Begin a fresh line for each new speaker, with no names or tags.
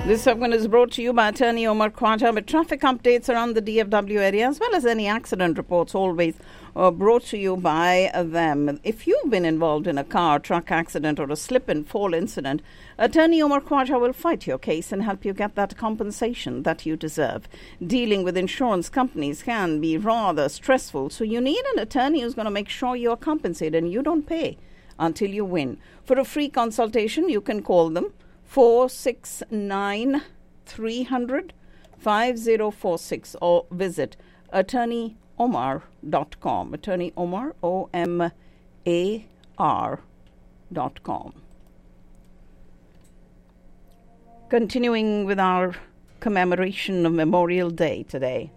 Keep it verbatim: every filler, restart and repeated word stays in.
This segment is brought to you by Attorney Omar Khwaja with traffic updates around the D F W area as well as any accident reports, always uh, brought to you by uh, them. If you've been involved in a car, truck accident or a slip and fall incident, Attorney Omar Khwaja will fight your case and help you get that compensation that you deserve. Dealing with insurance companies can be rather stressful, so you need an attorney who's going to make sure you're compensated and you don't pay until you win. For a free consultation, you can call them four six nine, three hundred, five zero four six or visit attorney omar dot com. Attorney Omar, O M A R dot com. Continuing with our commemoration of Memorial Day today.